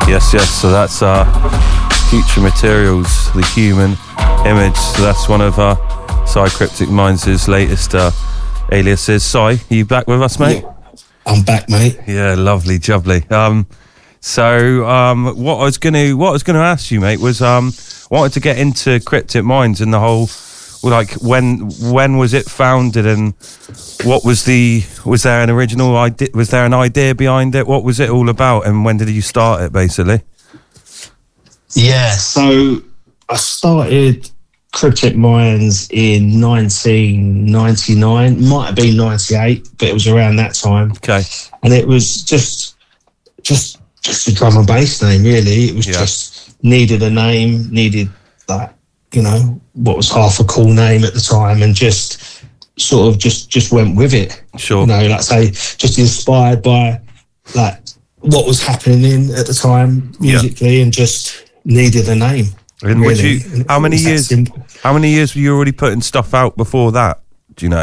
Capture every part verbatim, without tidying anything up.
Yes, yes, so that's uh, Future Materials, The Human Image. So that's one of uh, Cy Cryptic Minds' latest uh, aliases. Cy, are you back with us, mate? Yeah, I'm back, mate. Yeah, lovely, jubbly. Um, so um, what I was going to what I was going to ask you, mate, was um, wanted to get into Cryptic Minds and the whole, like, when when was it founded, and what was the was there an original idea? Was there an idea behind it? What was it all about, and when did you start it, basically? Yeah, so I started Cryptic Minds in nineteen ninety-nine. Might have been ninety-eight, but it was around that time. Okay, and it was just just just a drum and bass name, really. It was yeah. just needed a name, needed like, you know, what was half a cool name at the time, and just sort of just just went with it. Sure. You know, like say, just inspired by like what was happening at the time musically, yeah. and just needed a name. And really. would you, how many years? Simple. How many years were you already putting stuff out before that? Do you know?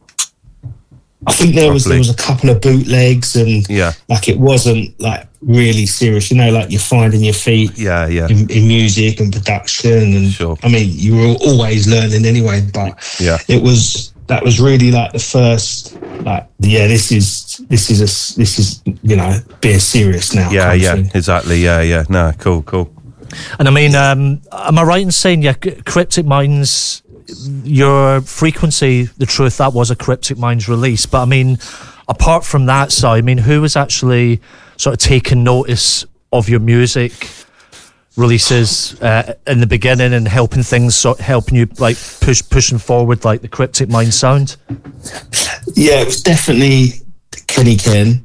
I think there was Roughly. there was a couple of bootlegs, and yeah, like it wasn't like really serious, you know, like you're finding your feet. Yeah, yeah. In, in music and production, and sure. I mean, you were always learning anyway, but yeah, it was that was really like the first, like, yeah, this is this is a this is you know being serious now. Yeah, yeah, exactly. Yeah, yeah. No, cool, cool. And I mean, um, am I right in saying, yeah, Cryptic Minds, your frequency, the truth, that was a Cryptic Minds release. But I mean, apart from that, so I mean, who was actually sort of taking notice of your music releases uh, in the beginning and helping things, sort helping you like push pushing forward like the Cryptic Minds sound? Yeah, it was definitely Kenny Ken,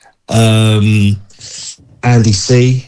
um, Andy C.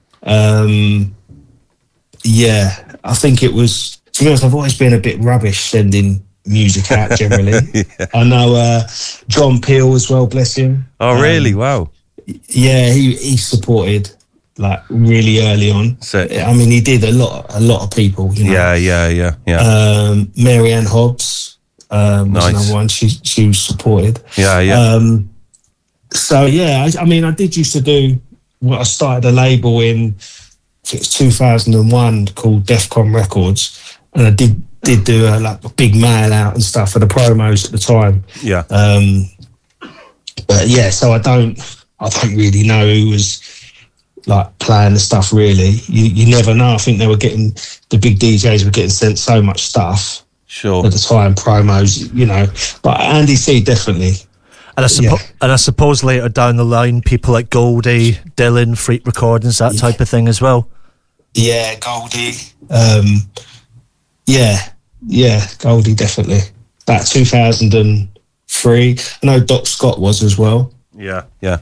Um, yeah, I think it was. To be honest, I've always been a bit rubbish sending music out generally. yeah. I know uh, John Peel as well, bless him. Oh, really? Um, wow. Yeah, he he supported like really early on. So I mean, he did a lot, a lot of people. You know? Yeah, yeah, yeah, yeah. Um, Mary Ann Hobbs um, was nice. another one. She she was supported. Yeah, yeah. Um, so yeah, I, I mean, I did used to do. Well, I started a label in I think it's two thousand one called Defcon Records, and I did did do a, like a big mail out and stuff for the promos at the time. Yeah. Um, but yeah, so I don't I don't really know who was like playing the stuff. Really, you you never know. I think they were getting the big D Js were getting sent so much stuff. Sure. At the time, promos, you know. But Andy C definitely. And I, suppo- yeah. and I suppose later down the line, people like Goldie, Dylan, Freak Recordings, that yeah. type of thing as well. Yeah, Goldie. Um, yeah, yeah, Goldie definitely. About two thousand three. I know Doc Scott was as well. Yeah, yeah.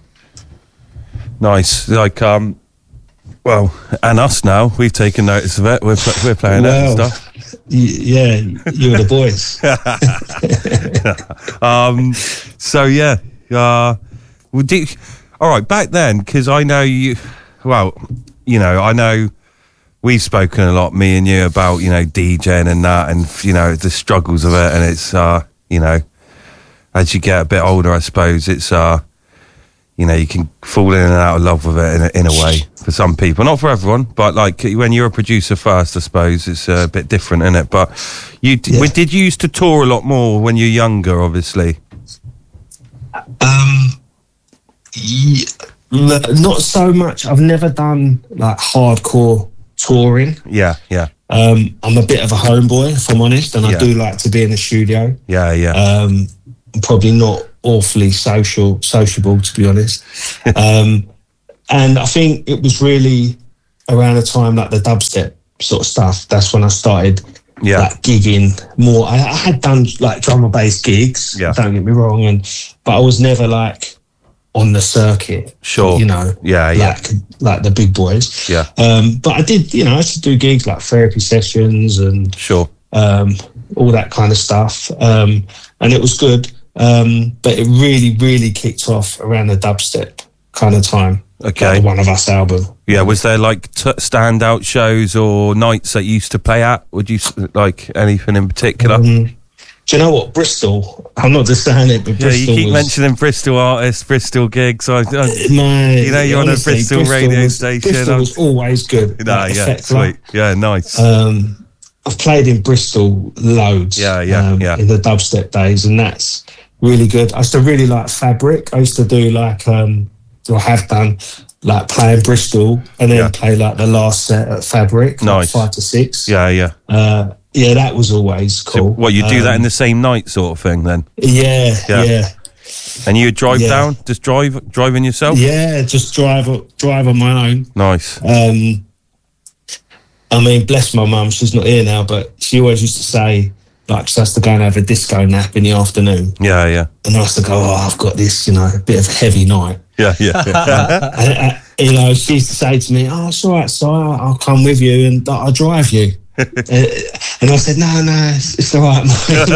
Nice. Like, um, well, and us now, we've taken notice of it. We're we're playing well, it and stuff. Yeah, you were the boys. um, so yeah, uh, well, do, all right. Back then, because I know you. Well, you know, I know we've spoken a lot, me and you, about you know DJing and that, and you know the struggles of it, and it's uh, you know, as you get a bit older, I suppose it's uh. You know, you can fall in and out of love with it in a, in a way for some people, not for everyone. But like when you're a producer first, I suppose it's a bit different, isn't it? But you yeah. did you used to tour a lot more when you're younger, obviously? Um, yeah, not so much. I've never done like hardcore touring. Yeah, yeah. Um, I'm a bit of a homeboy, if I'm honest, and I yeah. do like to be in the studio. Yeah, yeah. Um, I'm probably not awfully social, sociable, to be honest. um, and I think it was really around the time like the dubstep sort of stuff. That's when I started yeah. like gigging more. I, I had done like drum and bass gigs. Yeah. Don't get me wrong, and but I was never like on the circuit. Sure. You know. Yeah, yeah. Like like the big boys. Yeah. Um, but I did, you know, I used to do gigs like therapy sessions and sure. Um, all that kind of stuff. Um, and it was good. Um, but it really, really kicked off around the dubstep kind of time. Okay. Like the One of Us album. Yeah, was there like t- standout shows or nights that you used to play at? Would you like anything in particular? Um, Do you know what? Bristol. I'm not just saying it, but Yeah, Bristol you keep was, mentioning Bristol artists, Bristol gigs. I, I, Man, you know, you're honestly, on a Bristol, radio was, station. Bristol I'm- was always good. Nah, like, yeah, Effectla. sweet. Yeah, nice. Um, I've played in Bristol loads. Yeah, yeah, um, yeah. In the dubstep days, and that's really good. I used to really like Fabric. I used to do like, um, or have done, like playing Bristol and then Yeah. play like the last set at Fabric, Nice. like five to six. yeah, yeah. Uh, yeah, that was always So, cool. what, you do that in Um, the same night sort of thing then? Yeah, Yeah. yeah, And you would drive yeah. down? Just drive, driving yourself? yeah. Just drive, drive on my own. Nice. Um, I mean, bless my mum, she's not here now, but she always used to say, like, she has to go and have a disco nap in the afternoon. Yeah, yeah. And I used to go, oh, I've got this, you know, a bit of a heavy night. Yeah, yeah. and, uh, you know, she used to say to me, oh, it's all right, Si, I'll, I'll come with you and I'll drive you. uh, and I said, no, no, it's, it's all right,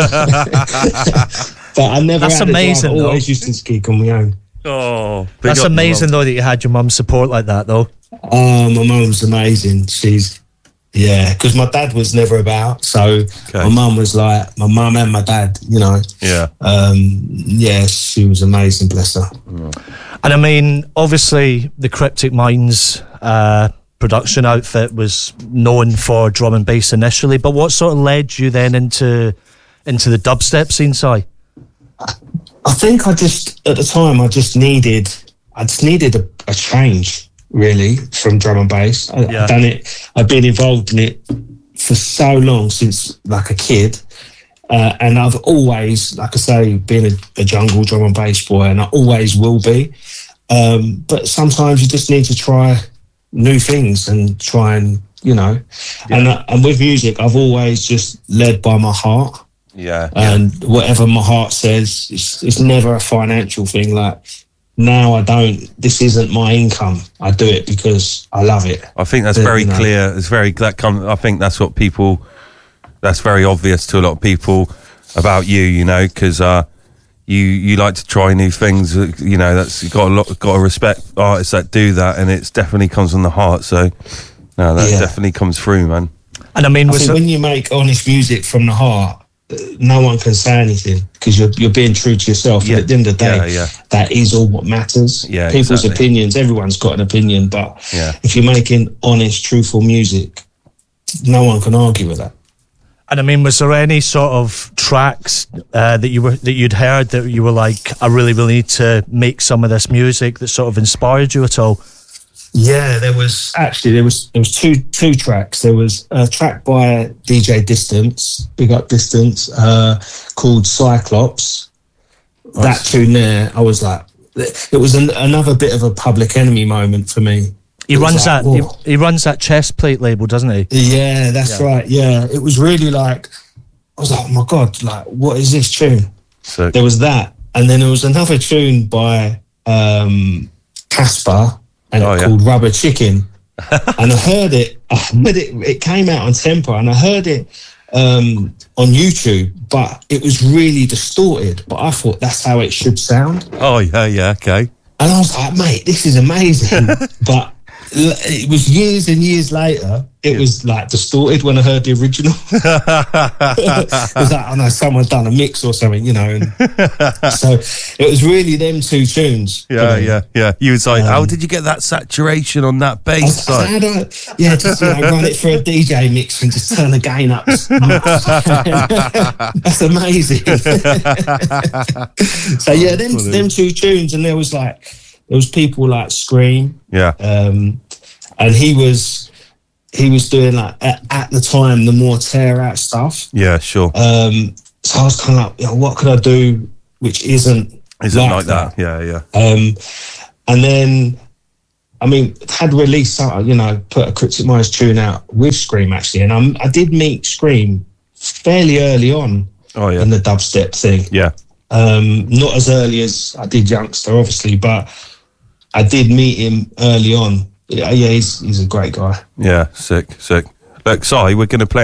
mate. But I never That's had amazing, a drive. I though. always used to ski on my own. Oh, big That's up, amazing, Mum. though, that you had your mum's support like that, though. Oh, my mum's amazing. She's, yeah, because my dad was never about. So Okay. my mum was like, my mum and my dad, you know. Yeah. Um, yeah, she was amazing, bless her. And I mean, obviously, the Cryptic Minds uh, production outfit was known for drum and bass initially, but what sort of led you then into into the dubstep scene, Si? I think I just, at the time, I just needed, I just needed a, a change, really, from drum and bass. I, Yeah. I've done it, I've been involved in it for so long, since like a kid. Uh, and I've always, like I say, been a, a jungle drum and bass boy, and I always will be. Um, but sometimes you just need to try new things and try and, you know, and, uh, and with music, I've always just led by my heart. Yeah. And whatever my heart says, it's, it's never a financial thing. Like, now I don't, this isn't my income. I do it because I love it. I think that's But, very you know. clear. It's very, that come, I think that's what people, that's very obvious to a lot of people about you, you know, because uh, you, you like to try new things, uh, you know, that's, you got a lot, got to respect artists that do that, and it definitely comes from the heart. So, no, that Yeah. definitely comes through, man. And I mean, I was think it, when you make honest music from the heart, uh, no one can say anything because you're, you're being true to yourself. Yeah. And at the end of the day, Yeah, yeah. that is all what matters. Yeah, People's exactly. opinions, everyone's got an opinion, but Yeah. if you're making honest, truthful music, no one can argue with that. and I mean, was there any sort of tracks uh, that you were that you'd heard that you were like, I really, really need to make some of this music that sort of inspired you at all? Yeah, there was actually there was there was two two tracks. There was a track by D J Distance, big up Distance, uh, called Cyclops. That tune there, I was like, it was an, another bit of a Public Enemy moment for me. He It was runs like, that. He, whoa. he runs that chest plate label, doesn't he? Yeah, that's Yeah. right. Yeah, it was really like, I was like, oh my god, like what is this tune? So, There was that, and then there was another tune by um, Casper, and Oh, it yeah. called Rubber Chicken. And I heard it, I heard it, it came out on Tempo, and I heard it um, on YouTube, but it was really distorted. But I thought that's how it should sound. oh, yeah, yeah, okay. And I was like, mate, this is amazing. But l- it was years and years later, it was like distorted when I heard the original. It was like, I know someone's done a mix or something, you know. And so it was really them two tunes. for Yeah, me. yeah, yeah. You was like, Um, how did you get that saturation on that I bass? was like, Like, how do I, yeah, just you know, run it through a D J mix and just turn the gain up. That's amazing. So yeah, them them two tunes, and there was like there was people like Scream, yeah, um, and he was he was doing like at, at the time the more tear out stuff. yeah, sure. Um, so I was kind of like, you know, what could I do which isn't Is it like, like that? Yeah, yeah. Um, and then, I mean, had released, some- you know, put a Cryptic Minds tune out with Scream actually, and I'm, I did meet Scream fairly early on Oh, yeah. in the dubstep thing. Yeah. Um, not as early as I did Youngster, obviously, but I did meet him early on. Yeah, yeah, he's he's a great guy. Yeah, sick, sick. Look, Si, we're going to play